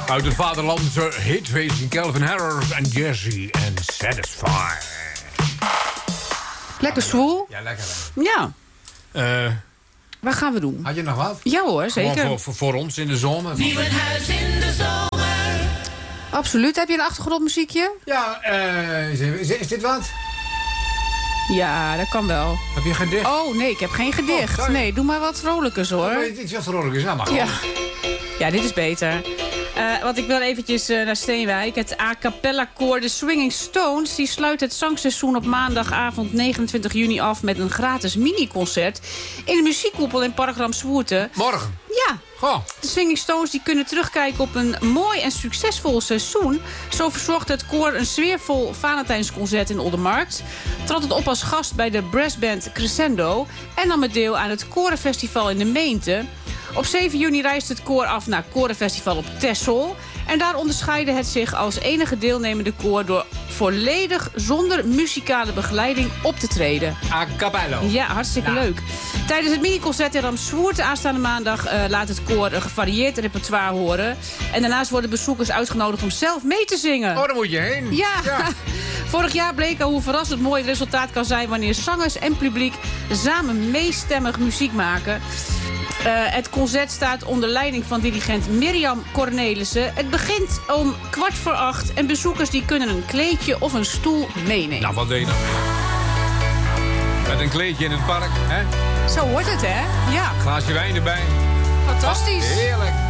Uit het vaderlandse hitwezen Calvin Harris en Jesse en Satisfy. Lekker zwoel. Ja, lekker. Ja. Wat gaan we doen? Had je nog wat? Ja hoor, zeker. Gewoon voor ons in de zomer. Nieuwenhuis in de zomer. Absoluut. Heb je een achtergrondmuziekje? Ja, is dit wat? Ja, dat kan wel. Heb je gedicht? Oh nee, ik heb geen gedicht. sorry. Nee, doe maar wat vrolijkers hoor. Iets wat vrolijk is, nou maar. Ja. Ja, dit is beter. Want ik wil eventjes naar Steenwijk. Het a cappella koor de Swinging Stones... die sluit het zangseizoen op maandagavond 29 juni af... met een gratis miniconcert in de muziekkoepel in Park Ramswoerte. Morgen? Ja. Goh. De Swinging Stones die kunnen terugkijken op een mooi en succesvol seizoen. Zo verzorgde het koor een sfeervol Valentijnsconcert in Oldermarkt. Trad het op als gast bij de brassband Crescendo... en nam het deel aan het Korenfestival in de Meente. Op 7 juni reist het koor af naar Korenfestival op Texel. En daar onderscheidde het zich als enige deelnemende koor... door volledig zonder muzikale begeleiding op te treden. A cappello. Ja, hartstikke leuk. Tijdens het miniconcert in Ramswoerte aanstaande maandag... laat het koor een gevarieerd repertoire horen. En daarnaast worden bezoekers uitgenodigd om zelf mee te zingen. Oh, daar moet je heen. Ja. Vorig jaar bleek al hoe verrassend mooi het resultaat kan zijn... wanneer zangers en publiek samen meestemmig muziek maken... het concert staat onder leiding van dirigent Mirjam Cornelissen. Het begint om 7:15 en bezoekers die kunnen een kleedje of een stoel meenemen. Nou, wat deed je nou? Met een kleedje in het park, hè? Zo wordt het, hè? Ja, Glaasje wijn erbij. fantastisch. Heerlijk.